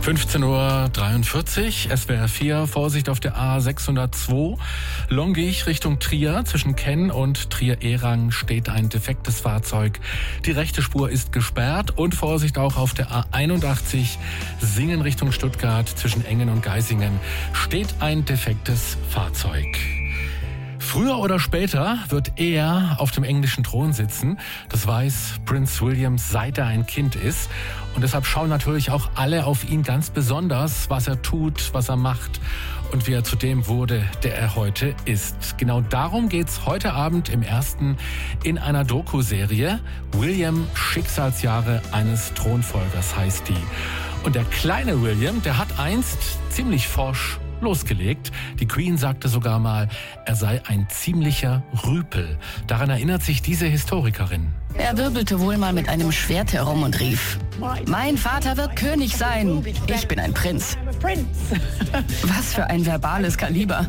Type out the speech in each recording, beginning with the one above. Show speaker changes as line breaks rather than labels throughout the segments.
15:43 Uhr, SWR 4, Vorsicht auf der A602, Longich Richtung Trier. Zwischen Kenn und Trier-Erang steht ein defektes Fahrzeug. Die rechte Spur ist gesperrt und Vorsicht auch auf der A81, Singen Richtung Stuttgart. Zwischen Engen und Geisingen steht ein defektes Fahrzeug. Früher oder später wird er auf dem englischen Thron sitzen. Das weiß Prinz William, seit er ein Kind ist. Und deshalb schauen natürlich auch alle auf ihn ganz besonders, was er tut, was er macht und wie er zu dem wurde, der er heute ist. Genau darum geht's heute Abend im Ersten in einer Doku-Serie. William, Schicksalsjahre eines Thronfolgers heißt die. Und der kleine William, der hat einst ziemlich forsch losgelegt. Die Queen sagte sogar mal, er sei ein ziemlicher Rüpel. Daran erinnert sich diese Historikerin.
Er wirbelte wohl mal mit einem Schwert herum und rief: Mein Vater wird König sein. Ich bin ein Prinz. Was für ein verbales Kaliber.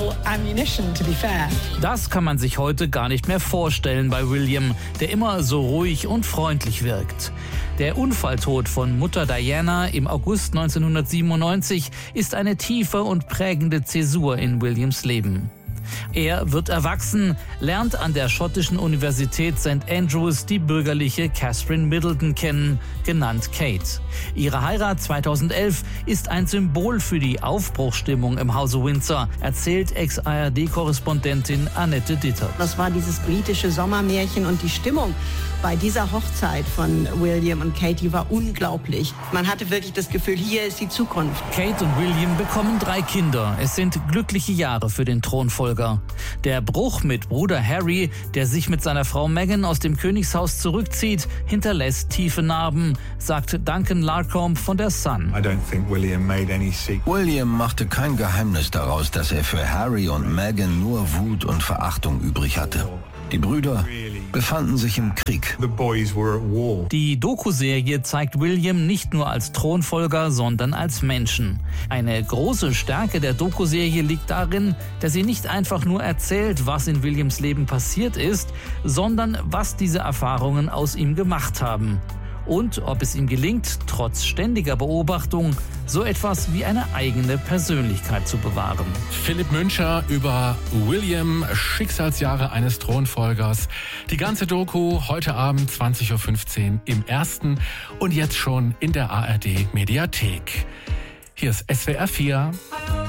Das kann man sich heute gar nicht mehr vorstellen bei William, der immer so ruhig und freundlich wirkt. Der Unfalltod von Mutter Diana im August 1997 ist eine tiefe und prägende Zäsur in Williams Leben. Er wird erwachsen, lernt an der schottischen Universität St. Andrews die bürgerliche Catherine Middleton kennen, genannt Kate. Ihre Heirat 2011 ist ein Symbol für die Aufbruchsstimmung im Hause Windsor, erzählt Ex-ARD-Korrespondentin Annette Ditter.
Das war dieses britische Sommermärchen und die Stimmung bei dieser Hochzeit von William und Kate, die war unglaublich. Man hatte wirklich das Gefühl, hier ist die Zukunft.
Kate und William bekommen 3 Kinder. Es sind glückliche Jahre für den Thronfolger. Der Bruch mit Bruder Harry, der sich mit seiner Frau Meghan aus dem Königshaus zurückzieht, hinterlässt tiefe Narben, sagt Duncan Larcombe von der Sun.
William machte kein Geheimnis daraus, dass er für Harry und Meghan nur Wut und Verachtung übrig hatte. Die Brüder befanden sich im Krieg.
Die Doku-Serie zeigt William nicht nur als Thronfolger, sondern als Menschen. Eine große Stärke der Doku-Serie liegt darin, dass sie nicht einfach nur erzählt, was in Williams Leben passiert ist, sondern was diese Erfahrungen aus ihm gemacht haben. Und ob es ihm gelingt, trotz ständiger Beobachtung, so etwas wie eine eigene Persönlichkeit zu bewahren.
Philipp Müncher über William, Schicksalsjahre eines Thronfolgers. Die ganze Doku heute Abend 20:15 Uhr im Ersten und jetzt schon in der ARD Mediathek. Hier ist SWR 4.